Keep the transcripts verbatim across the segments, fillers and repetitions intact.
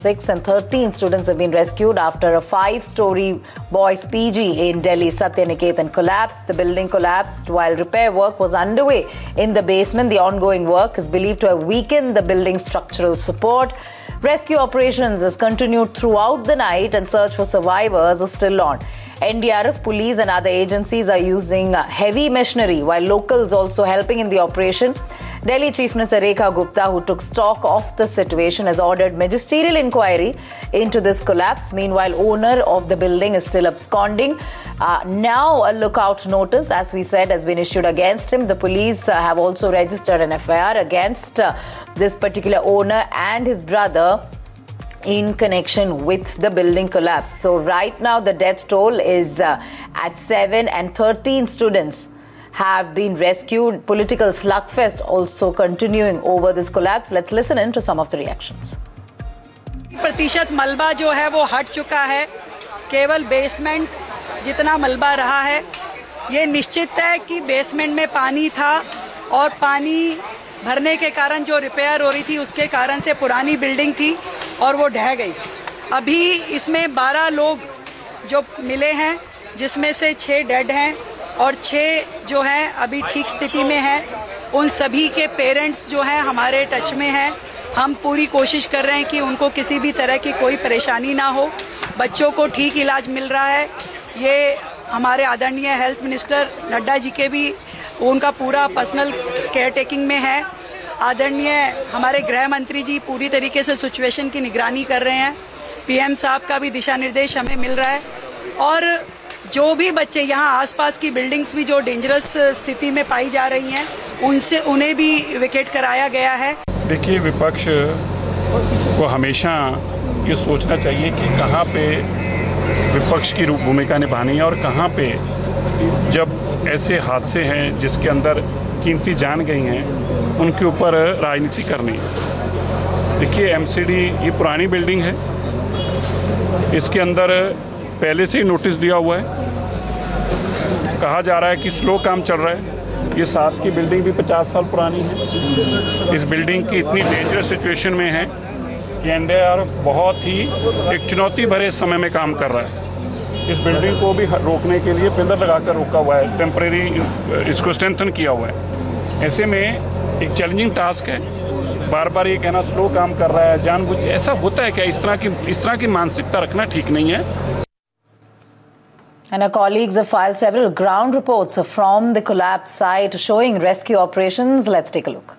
Six and thirteen students have been rescued after a five-story boys' P G in Delhi Satyaniketan collapsed. The building collapsed while repair work was underway in the basement. The ongoing work is believed to have weakened the building's structural support. Rescue operations has continued throughout the night and search for survivors is still on. N D R F, police and other agencies are using heavy machinery while locals also helping in the operation. Delhi Chief Minister Rekha Gupta, who took stock of the situation, has ordered magisterial inquiry into this collapse. Meanwhile, owner of the building is still absconding. Uh, now a lookout notice, as we said, has been issued against him. The police uh, have also registered an F I R against uh, this particular owner and his brother in connection with the building collapse. So right now the death toll is uh, at seven and thirteen students have been rescued. Political slugfest also continuing over this collapse. Let's listen in to some of the reactions. प्रतिशत मलबा जो है वो हट चुका है, केवल basement जितना मलबा रहा है। ये निश्चित है कि बेसमेंट में पानी था और पानी भरने के कारण जो रिपेयर हो रही थी उसके कारण से पुरानी बिल्डिंग थी और वो ढह गई। अभी इसमें बारह लोग जो मिले हैं, जिसमें से छह डेड हैं और छह जो हैं अभी ठीक स्थिति में हैं। उन सभी के पेरेंट्स जो हैं हमारे टच में हैं। हम पूरी कोशिश कर रहे हैं कि उनको किसी भी तरह की कोई परेशानी ना हो। बच्चों को ठीक इलाज मिल रहा है। ये हमारे आदरणीय हेल्थ मिनिस्टर नड्डा जी के भी उनका पूरा पर्सनल केयर टेकिंग में है। आदरणीय हमारे गृह मंत्री जी पूरी तरीके से सिचुएशन की निगरानी कर रहे हैं। पीएम साहब का भी दिशा निर्देश हमें मिल रहा है और जो भी बच्चे यहाँ आसपास की बिल्डिंग्स भी जो डेंजरस स्थिति में पाई जा रही हैं, उनसे उन्हें भी विकेट कराया गया है। देखिए, विपक्ष को हमेशा ये सोचना चाहिए कि कहाँ पे विपक्ष की भूमिका निभानी है और कहाँ पे जब ऐसे हादसे हैं जिसके अंदर कीमती जान गई हैं, उनके ऊपर राजनीति करनी है। देखिए, एमसीडी ये पुरानी बिल्डिंग है, इसके अंदर पहले से ही नोटिस दिया हुआ है। कहा जा रहा है कि स्लो काम चल रहा है। ये साथ की बिल्डिंग भी पचास साल पुरानी है। इस बिल्डिंग की इतनी डेंजरस सिचुएशन में है कि एनडीआरएफ बहुत ही एक चुनौती भरे समय में काम कर रहा है। इस बिल्डिंग को भी रोकने के लिए पिलर लगाकर रोका हुआ है, टेम्परेरी इसको स्ट्रेंथन किया हुआ है। ऐसे में एक चैलेंजिंग टास्क है। बार बार ये कहना स्लो काम कर रहा है, जानबूझ ऐसा होता है क्या? इस तरह की इस तरह की मानसिकता रखना ठीक नहीं है। And our colleagues have filed several ground reports from the collapse site showing rescue operations. Let's take a look.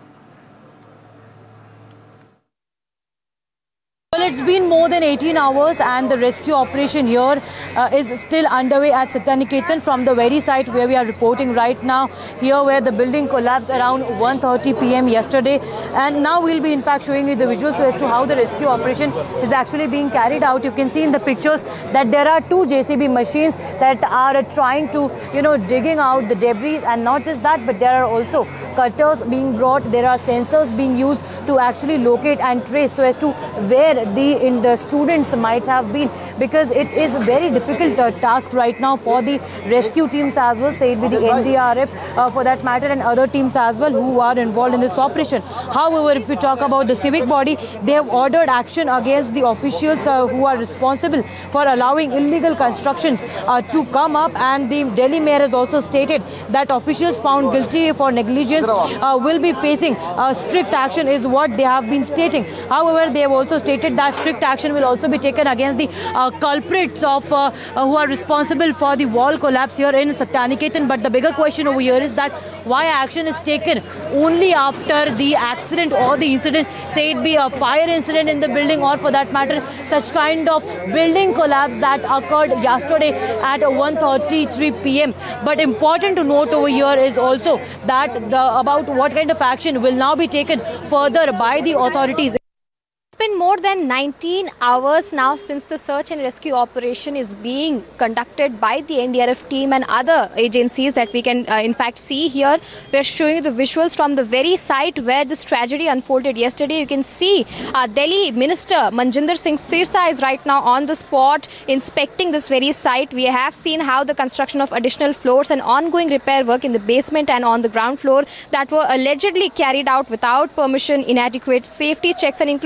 Well, it's been more than eighteen hours and the rescue operation here uh, is still underway at Satyaniketan from the very site where we are reporting right now, here where the building collapsed around one thirty p m yesterday. And now we'll be in fact showing you the visuals as to how the rescue operation is actually being carried out. You can see in the pictures that there are two J C B machines that are trying to, you know, digging out the debris, and not just that, but there are also cutters being brought. There are sensors being used to actually locate and trace so as to where the in the students might have been, because it is a very difficult uh, task right now for the rescue teams as well, say it be the N D R F uh, for that matter, and other teams as well who are involved in this operation. However, if we talk about the civic body, they have ordered action against the officials uh, who are responsible for allowing illegal constructions uh, to come up, and the Delhi mayor has also stated that officials found guilty for negligence uh, will be facing uh, strict action, is what they have been stating. However, they have also stated that strict action will also be taken against the uh, culprits of uh, uh, who are responsible for the wall collapse here in Satyaniketan. But the bigger question over here is that why action is taken only after the accident or the incident, say it be a fire incident in the building, or for that matter such kind of building collapse that occurred yesterday at one thirty-three p m But important to note over here is also that the about what kind of action will now be taken further by the authorities. It's been more than nineteen hours now since the search and rescue operation is being conducted by the N D R F team and other agencies that we can uh, in fact see here. We're showing you the visuals from the very site where this tragedy unfolded yesterday. You can see uh, Delhi Minister Manjinder Singh Sirsa is right now on the spot inspecting this very site. We have seen how the construction of additional floors and ongoing repair work in the basement and on the ground floor that were allegedly carried out without permission, inadequate safety checks, and including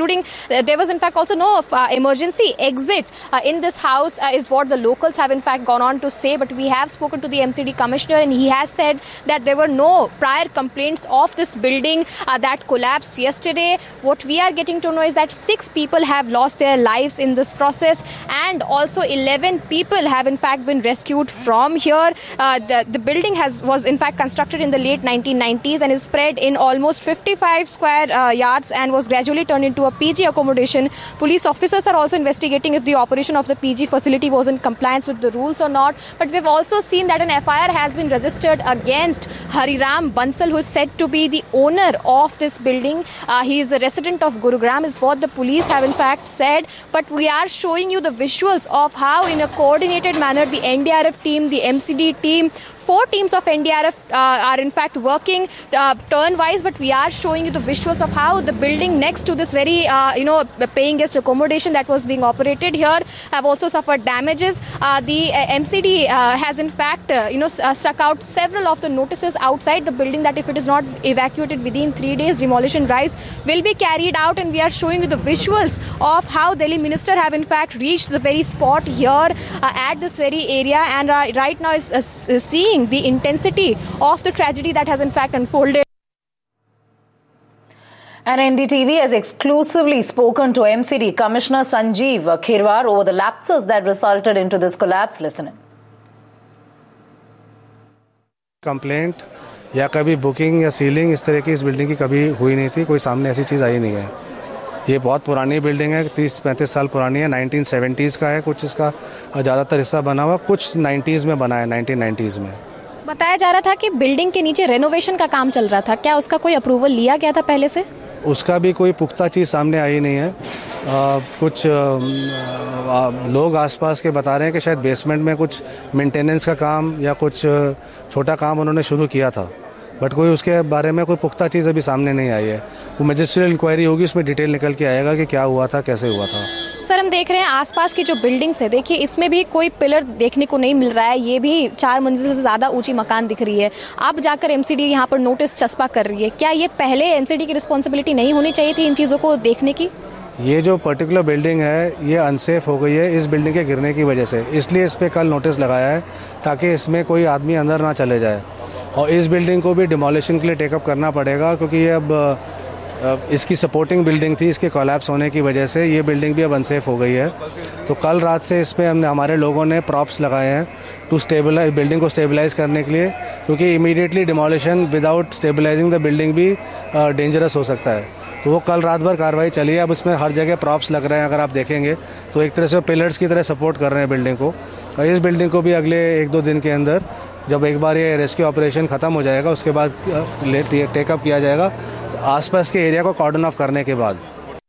there was in fact also no uh, emergency exit uh, in this house uh, is what the locals have in fact gone on to say. But we have spoken to the M C D commissioner and he has said that there were no prior complaints of this building uh, that collapsed yesterday. What we are getting to know is that six people have lost their lives in this process and also eleven people have in fact been rescued from here. Uh, the, the building has was in fact constructed in the late nineteen nineties and is spread in almost fifty-five square uh, yards and was gradually turned into a P G accommodation. Police officers are also investigating if the operation of the P G facility was in compliance with the rules or not. But we've also seen that an F I R has been registered against Hariram Bansal, who is said to be the owner of this building. Uh, he is a resident of Gurugram, is what the police have in fact said. But we are showing you the visuals of how in a coordinated manner the N D R F team, the M C D team, four teams of N D R F uh, are in fact working uh, turn-wise, but we are showing you the visuals of how the building next to this very, uh, you know, paying guest accommodation that was being operated here have also suffered damages. Uh, the uh, M C D uh, has in fact, uh, you know, uh, stuck out several of the notices outside the building that if it is not evacuated within three days, demolition drives will be carried out. And we are showing you the visuals of how Delhi Minister have in fact reached the very spot here uh, at this very area and uh, right now is, uh, is seeing the intensity of the tragedy that has in fact unfolded. And N D T V has exclusively spoken to M C D Commissioner Sanjeev Khirwar over the lapses that resulted into this collapse. Listen in. Complaint या कभी booking या ceiling इस तरह की इस building की कभी हुई नहीं थी, कोई सामने ऐसी चीज़ आई नहीं है। ये बहुत पुरानी बिल्डिंग है, तीस पैंतीस साल पुरानी है, नाइनटीन सेवेंटीज़ का है, कुछ इसका ज़्यादातर हिस्सा बना हुआ, कुछ नाइन्टीज़ में बना है, नाइनटीन नाइन्टीज़ में। बताया जा रहा था कि बिल्डिंग के नीचे रेनोवेशन का काम चल रहा था, क्या उसका कोई अप्रूवल लिया गया था पहले से? उसका भी कोई पुख्ता चीज़ सामने आई नहीं है। आ, कुछ आ, लोग आसपास के बता रहे हैं कि शायद बेसमेंट में कुछ मेंटेनेंस का काम या कुछ छोटा काम उन्होंने शुरू किया था, बट कोई उसके बारे में कोई पुख्ता चीज़ अभी सामने नहीं आई है। वो मजिस्ट्रियल इंक्वायरी होगी, उसमें डिटेल निकल के आएगा कि क्या हुआ था, कैसे हुआ था। सर, हम देख रहे हैं आसपास की जो बिल्डिंग्स है, देखिए इसमें भी कोई पिलर देखने को नहीं मिल रहा है, ये भी चार मंजिल से ज़्यादा ऊंची मकान दिख रही है। अब जाकर एमसीडी यहाँ पर नोटिस चस्पा कर रही है, क्या ये पहले एमसीडी की रिस्पॉन्सिबिलिटी नहीं होनी चाहिए थी इन चीज़ों को देखने की? ये जो पर्टिकुलर बिल्डिंग है ये अनसेफ हो गई है इस बिल्डिंग के गिरने की वजह से, इसलिए इस पर कल नोटिस लगाया है ताकि इसमें कोई आदमी अंदर ना चले जाए। और इस बिल्डिंग को भी डिमोलिशन के लिए टेकअप करना पड़ेगा क्योंकि ये अब इसकी सपोर्टिंग बिल्डिंग थी, इसके कोलैप्स होने की वजह से ये बिल्डिंग भी अब अनसेफ हो गई है। तो कल रात से इस पर हमने हमारे लोगों ने प्रॉप्स लगाए हैं टू स्टेबलाइज बिल्डिंग को स्टेबलाइज करने के लिए, क्योंकि immediately demolition without stabilising the building भी डेंजरस हो सकता है। तो वो कल रात भर कार्रवाई चली है। अब उसमें हर जगह प्रॉप्स लग रहे हैं, अगर आप देखेंगे तो एक तरह से पिलर्स की तरह सपोर्ट कर रहे हैं बिल्डिंग को। और इस बिल्डिंग को भी अगले एक दो दिन के अंदर जब एक बार ये रेस्क्यू ऑपरेशन ख़त्म हो जाएगा उसके बाद टेकअप किया जाएगा आसपास के एरिया को कॉर्डन ऑफ करने के बाद।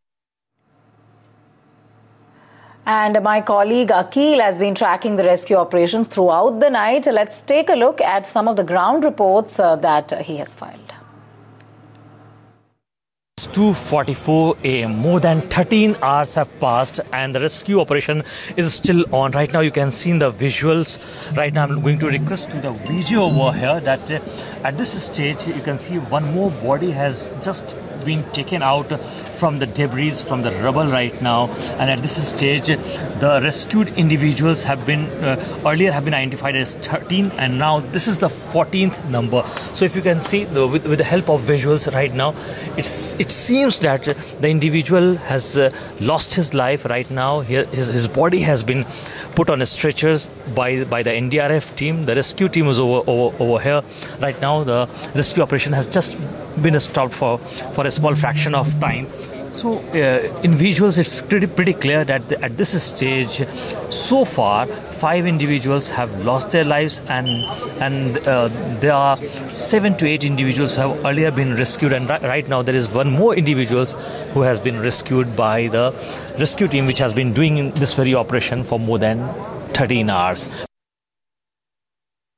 And my colleague Akil has been tracking the rescue operations throughout the night. Let's take a look at some of the ground reports uh, that he has filed. It's two forty-four a m More than thirteen hours have passed and the rescue operation is still on. Right now you can see in the visuals. Right now I'm going to request to the video over here that uh, at this stage you can see one more body has just been taken out from the debris, from the rubble right now. And at this stage the rescued individuals have been uh, earlier have been identified as thirteen and now this is the fourteenth number. So if you can see the, with, with the help of visuals right now, it's it seems that the individual has uh, lost his life right now. Here his, his body has been put on stretchers by by the N D R F team. The rescue team is over over, over here right now. The rescue operation has just been stopped for for a small fraction of time. So uh, in visuals it's pretty pretty clear that the, at this stage so far five individuals have lost their lives and and uh, there are seven to eight individuals who have earlier been rescued, and ri right now there is one more individuals who has been rescued by the rescue team which has been doing this very operation for more than thirteen hours.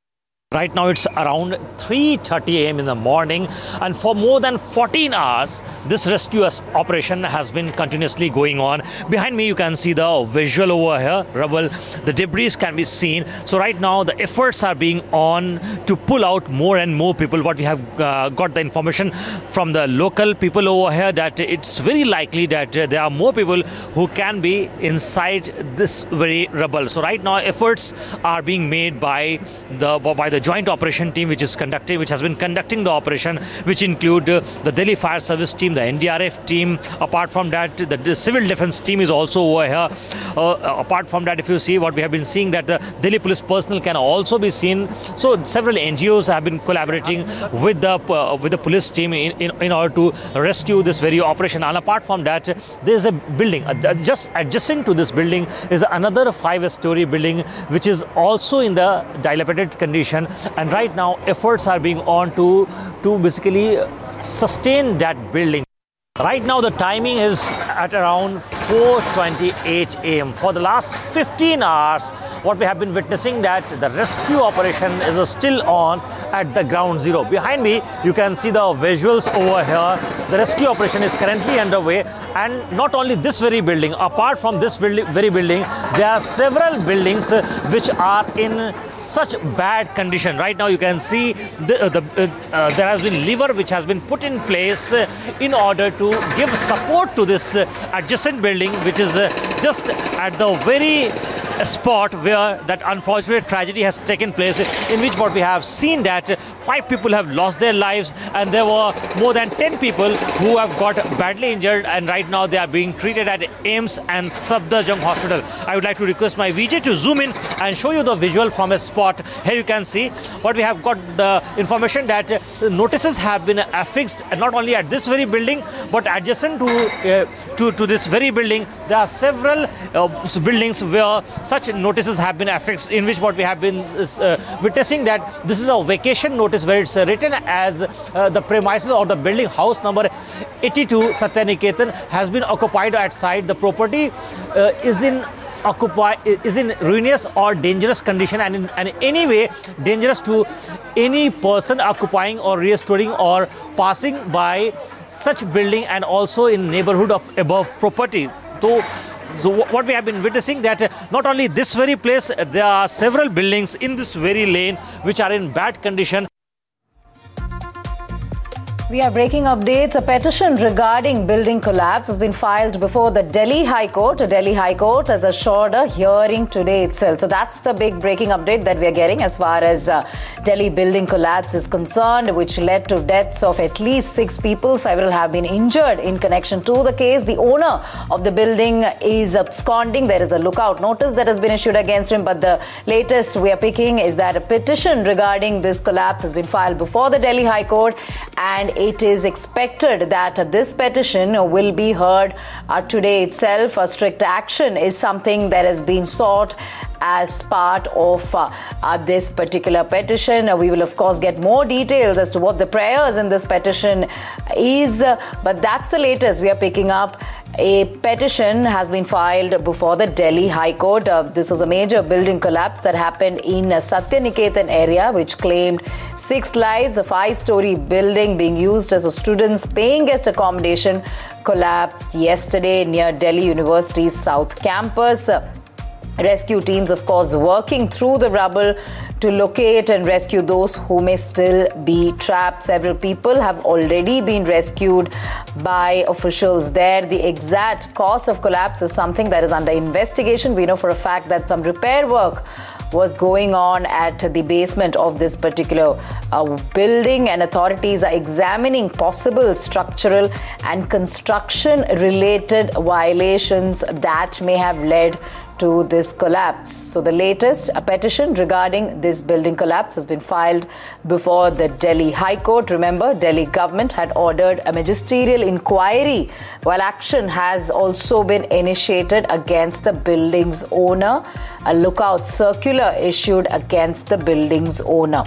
Right now it's around three thirty a m in the morning, and for more than fourteen hours this rescue operation has been continuously going on. Behind me you can see the visual over here, rubble, the debris can be seen. So right now the efforts are being on to pull out more and more people. What we have uh, got the information from the local people over here that it's very likely that uh, there are more people who can be inside this very rubble. So right now efforts are being made by the by the joint operation team which is conducting, which has been conducting the operation, which include uh, the Delhi Fire Service team, the N D R F team. Apart from that, the, the civil defense team is also over here. Uh, apart from that, if you see what we have been seeing, that the Delhi police personnel can also be seen. So several N G Os have been collaborating with the uh, with the police team in, in, in order to rescue this very operation. And apart from that, there is a building uh, just adjacent to this building is another five-story building which is also in the dilapidated condition. And right now efforts are being on to to basically sustain that building. Right now the timing is at around four twenty-eight a m For the last fifteen hours, what we have been witnessing that the rescue operation is still on at the ground zero. Behind me, you can see the visuals over here. The rescue operation is currently underway, and not only this very building, apart from this very building, there are several buildings which are in such bad condition. Right now you can see the, uh, the, uh, uh, there has been lever which has been put in place uh, in order to give support to this uh, adjacent building, which is uh, just at the very spot where that unfortunate tragedy has taken place, in which what we have seen that five people have lost their lives and there were more than ten people who have got badly injured, and right now they are being treated at A I M S and Safdarjung Hospital. I would like to request my V J to zoom in and show you the visual from a spot. Here you can see what we have got the information that uh, notices have been affixed not only at this very building but adjacent to uh, to, to this very building. There are several uh, buildings where such notices have been affixed, in which what we have been uh, witnessing that this is a vacation notice where it's uh, written as uh, the premises or the building house number eighty-two Satyaniketan has been occupied outside. The property uh, is in occupy is in ruinous or dangerous condition, and in, and in any way dangerous to any person occupying or restoring or passing by such building, and also in neighborhood of above property. So So what we have been witnessing that not only this very place, there are several buildings in this very lane which are in bad condition. We are breaking updates. A petition regarding building collapse has been filed before the Delhi High Court. The Delhi High Court has assured a hearing today itself. So that's the big breaking update that we are getting as far as uh, Delhi building collapse is concerned, which led to deaths of at least six people. Several have been injured in connection to the case. The owner of the building is absconding. There is a lookout notice that has been issued against him. But the latest we are picking is that a petition regarding this collapse has been filed before the Delhi High Court, and it is expected that this petition will be heard uh, today itself. A strict action is something that has been sought as part of uh, uh, this particular petition. Uh, we will of course get more details as to what the prayers in this petition is, uh, but that's the latest we are picking up. A petition has been filed before the Delhi High Court. Uh, this is a major building collapse that happened in uh, Satyaniketan area, which claimed six lives. A five-story building being used as a student's paying guest accommodation collapsed yesterday near Delhi University's South Campus. Uh, rescue teams, of course, working through the rubble to locate and rescue those who may still be trapped. Several people have already been rescued by officials there. The exact cause of collapse is something that is under investigation. We know for a fact that some repair work was going on at the basement of this particular uh, building, and authorities are examining possible structural and construction related violations that may have led to this collapse. So the latest, a petition regarding this building collapse has been filed before the Delhi High Court. Remember, Delhi government had ordered a magisterial inquiry, while action has also been initiated against the building's owner. A lookout circular issued against the building's owner.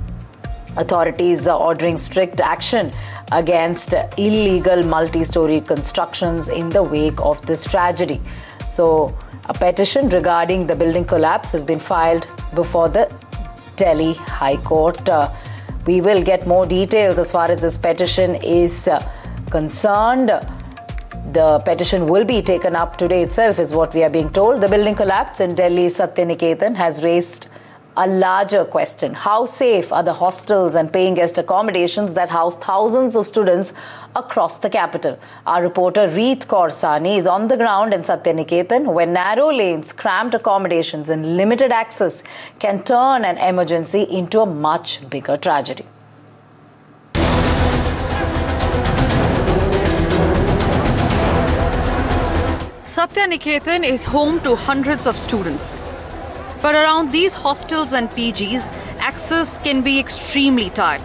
Authorities are ordering strict action against illegal multi-story constructions in the wake of this tragedy. So a petition regarding the building collapse has been filed before the Delhi High Court. Uh, we will get more details as far as this petition is uh, concerned. The petition will be taken up today itself, is what we are being told. The building collapse in Delhi's Satyaniketan has raised a larger question. How safe are the hostels and paying guest accommodations that house thousands of students across the capital? Our reporter Reet Kaur Sahni is on the ground in Satyaniketan, where narrow lanes, cramped accommodations and limited access can turn an emergency into a much bigger tragedy. Satyaniketan is home to hundreds of students. But around these hostels and P Gs, access can be extremely tight.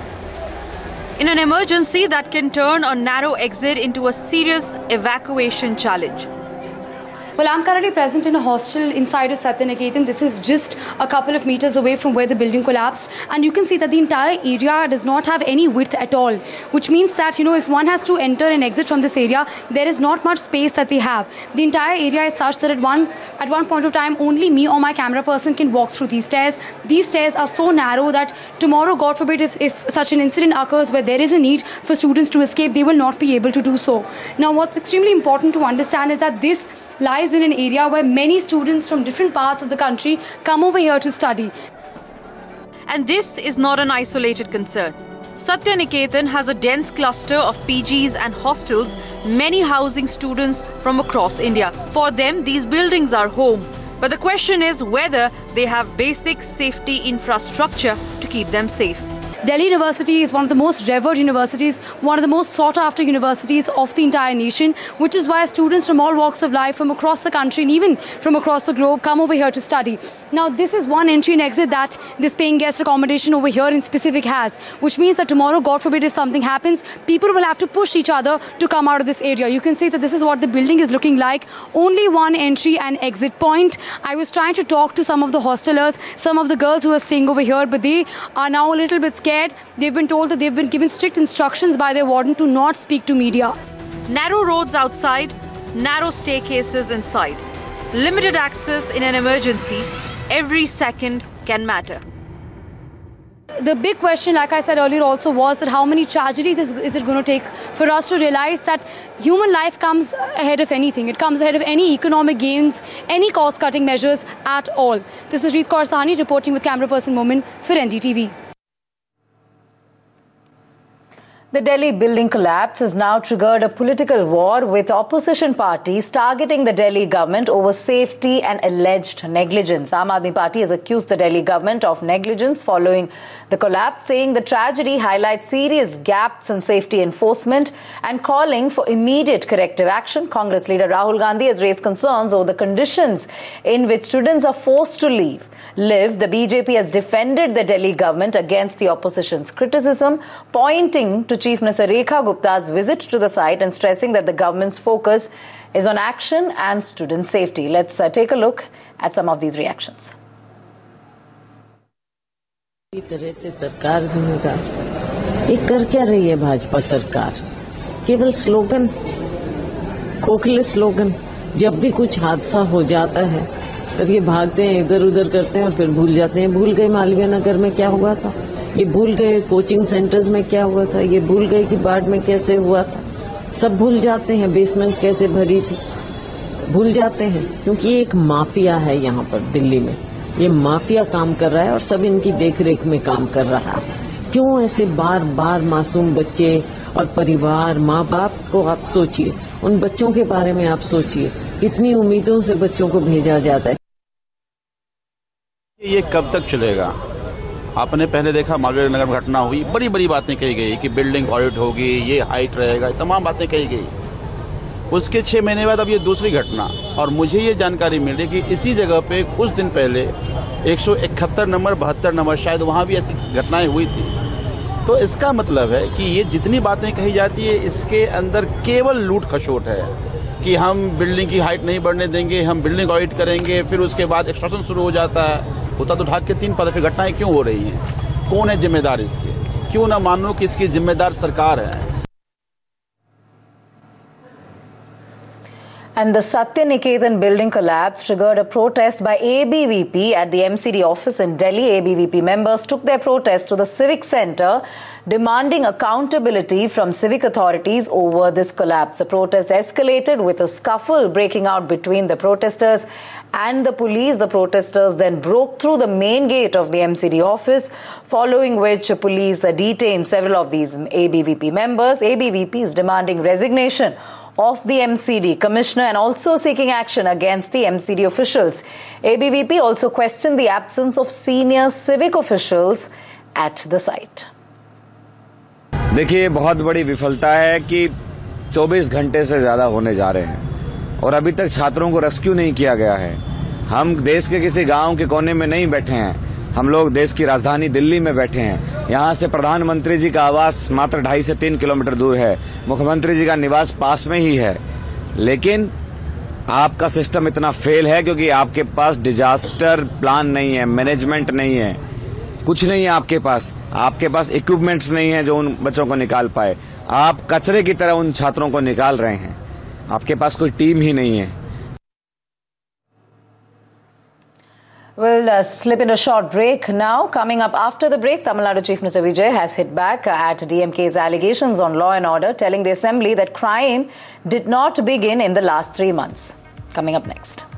In an emergency, that can turn a narrow exit into a serious evacuation challenge. Well, I'm currently present in a hostel inside of Satyaniketan. This is just a couple of meters away from where the building collapsed. And you can see that the entire area does not have any width at all, which means that, you know, if one has to enter and exit from this area, there is not much space that they have. The entire area is such that at one, at one point of time, only me or my camera person can walk through these stairs. These stairs are so narrow that tomorrow, God forbid, if, if such an incident occurs where there is a need for students to escape, they will not be able to do so. Now, what's extremely important to understand is that this lies in an area where many students from different parts of the country come over here to study. And this is not an isolated concern. Satyaniketan has a dense cluster of P Gs and hostels, many housing students from across India. For them, these buildings are home. But the question is whether they have basic safety infrastructure to keep them safe. Delhi University is one of the most revered universities, one of the most sought after universities of the entire nation, which is why students from all walks of life from across the country and even from across the globe come over here to study. Now, this is one entry and exit that this paying guest accommodation over here in specific has, which means that tomorrow, God forbid, if something happens, people will have to push each other to come out of this area. You can see that this is what the building is looking like. Only one entry and exit point. I was trying to talk to some of the hostelers, some of the girls who are staying over here, but they are now a little bit scared. They've been told that they've been given strict instructions by their warden to not speak to media. Narrow roads outside, narrow staircases inside. Limited access in an emergency. Every second can matter. The big question, like I said earlier also, was that how many tragedies is, is it going to take for us to realize that human life comes ahead of anything. It comes ahead of any economic gains, any cost-cutting measures at all. This is Reet Kaur Sahni reporting with camera person Momin for N D T V. The Delhi building collapse has now triggered a political war, with opposition parties targeting the Delhi government over safety and alleged negligence. Aam Aadmi Party has accused the Delhi government of negligence following the collapse, saying the tragedy highlights serious gaps in safety enforcement and calling for immediate corrective action. Congress leader Rahul Gandhi has raised concerns over the conditions in which students are forced to leave. Live, the B J P has defended the Delhi government against the opposition's criticism, pointing to Chief Minister Rekha Gupta's visit to the site and stressing that the government's focus is on action and student safety. Let's uh, take a look at some of these reactions. इस तरह से सरकार जिम्मेदार ये कर क्या रही है भाजपा सरकार? केवल स्लोगन, खोखले स्लोगन। जब भी कुछ हादसा हो जाता है तब ये भागते हैं, इधर उधर करते हैं और फिर भूल जाते हैं। भूल गए मालवीय नगर में क्या हुआ था, ये भूल गए कोचिंग सेंटर्स में क्या हुआ था, ये भूल गए कि बाढ़ में कैसे हुआ था। सब भूल जाते हैं, बेसमेंट्स कैसे भरी थी, भूल जाते हैं। क्योंकि ये एक माफिया है यहाँ पर दिल्ली में, ये माफिया काम कर रहा है और सब इनकी देखरेख में काम कर रहा है। क्यों ऐसे बार बार मासूम बच्चे और परिवार, माँ बाप को आप सोचिए, उन बच्चों के बारे में आप सोचिए, कितनी उम्मीदों से बच्चों को भेजा जाता है। ये कब तक चलेगा? आपने पहले देखा मालवीय नगर में घटना हुई, बड़ी बड़ी बातें कही गई कि बिल्डिंग ऑडिट होगी, ये हाइट रहेगा, तमाम बातें कही गई। उसके छह महीने बाद अब ये दूसरी घटना, और मुझे ये जानकारी मिली कि इसी जगह पे कुछ दिन पहले एक सौ इकहत्तर नंबर बहत्तर नंबर शायद वहाँ भी ऐसी घटनाएं हुई थी। तो इसका मतलब है कि ये जितनी बातें कही जाती है इसके अंदर केवल लूट खसोट है कि हम बिल्डिंग की हाइट नहीं बढ़ने देंगे, हम बिल्डिंग ऑडिट करेंगे, फिर उसके बाद एक्सट्रॉशन शुरू हो जाता है। होता तो ढाक के तीन पद, फिर घटनाएं क्यों हो रही हैं? कौन है जिम्मेदार इसके? क्यों ना मानो कि इसकी जिम्मेदार सरकार है। And the Satyaniketan building collapse triggered a protest by A B V P at the M C D office in Delhi. A B V P members took their protest to the Civic Centre, demanding accountability from civic authorities over this collapse. The protest escalated with a scuffle breaking out between the protesters and the police. The protesters then broke through the main gate of the M C D office, following which police detained several of these A B V P members. A B V P is demanding resignation of the M C D commissioner and also seeking action against the M C D officials. A B V P also questioned the absence of senior civic officials at the site. देखिए, ये बहुत बड़ी विफलता है कि चौबीस घंटे से ज्यादा होने जा रहे हैं और अभी तक छात्रों को रेस्क्यू नहीं किया गया है। हम देश के किसी गांव के कोने में नहीं बैठे हैं, हम लोग देश की राजधानी दिल्ली में बैठे हैं। यहाँ से प्रधानमंत्री जी का आवास मात्र ढाई से तीन किलोमीटर दूर है, मुख्यमंत्री जी का निवास पास में ही है, लेकिन आपका सिस्टम इतना फेल है क्योंकि आपके पास डिजास्टर प्लान नहीं है, मैनेजमेंट नहीं है, कुछ नहीं है आपके पास। आपके पास इक्विपमेंट्स नहीं है जो उन बच्चों को निकाल पाए। आप कचरे की तरह उन छात्रों को निकाल रहे हैं, आपके पास कोई टीम ही नहीं है। We'll uh, slip in a short break now. Coming up after the break, Tamil Nadu Chief Minister Vijay has hit back at D M K's allegations on law and order, telling the Assembly that crime did not begin in the last three months. Coming up next.